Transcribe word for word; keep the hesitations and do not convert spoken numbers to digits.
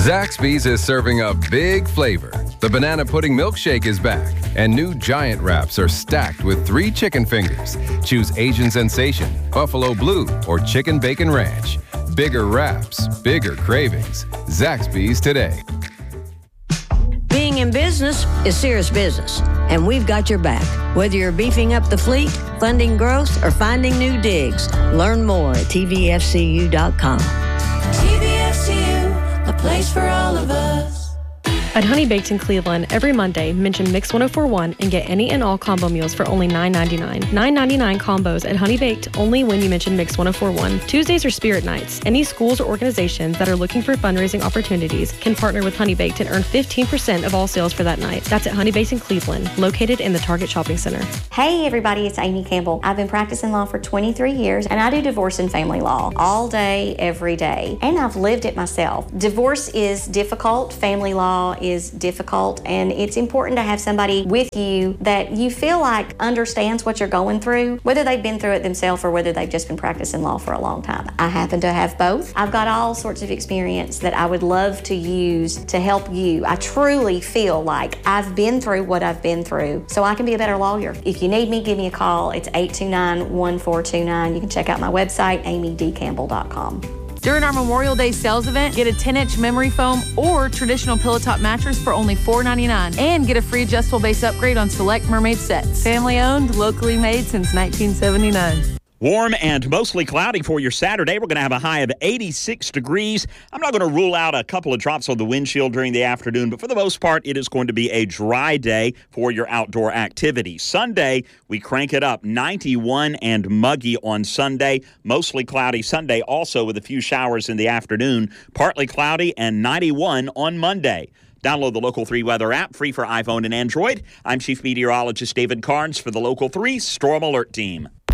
Zaxby's is serving up big flavor. The banana pudding milkshake is back, and new giant wraps are stacked with three chicken fingers. Choose Asian Sensation, Buffalo Blue, or Chicken Bacon Ranch. Bigger wraps, bigger cravings. Zaxby's today. Being in business is serious business, and we've got your back. Whether you're beefing up the fleet, funding growth, or finding new digs, learn more at T V F C U dot com. T V F C U, a place for all of us. At Honey Baked in Cleveland, every Monday, mention Mix one oh four point one and get any and all combo meals for only nine ninety-nine. nine ninety-nine combos at Honey Baked only when you mention Mix one oh four point one. Tuesdays are Spirit Nights. Any schools or organizations that are looking for fundraising opportunities can partner with Honey Baked and earn fifteen percent of all sales for that night. That's at Honey Baked in Cleveland, located in the Target Shopping Center. Hey everybody, it's Amy Campbell. I've been practicing law for twenty-three years, and I do divorce and family law all day, every day. And I've lived it myself. Divorce is difficult. Family law is difficult. And it's important to have somebody with you that you feel like understands what you're going through, whether they've been through it themselves or whether they've just been practicing law for a long time. I happen to have both. I've got all sorts of experience that I would love to use to help you. I truly feel like I've been through what I've been through, so I can be a better lawyer. If you need me, give me a call. It's eight two nine, one four two nine. You can check out my website, amy d campbell dot com. During our Memorial Day sales event, get a ten-inch memory foam or traditional pillow top mattress for only four ninety-nine, and get a free adjustable base upgrade on select Mermaid sets. Family owned, locally made since nineteen seventy-nine. Warm and mostly cloudy for your Saturday. We're going to have a high of eighty-six degrees. I'm not going to rule out a couple of drops on the windshield during the afternoon, but for the most part, it is going to be a dry day for your outdoor activities. Sunday, we crank it up. ninety-one and muggy on Sunday. Mostly cloudy Sunday, also with a few showers in the afternoon. Partly cloudy and ninety-one on Monday. Download the Local three weather app, free for iPhone and Android. I'm Chief Meteorologist David Carnes for the Local three Storm Alert Team.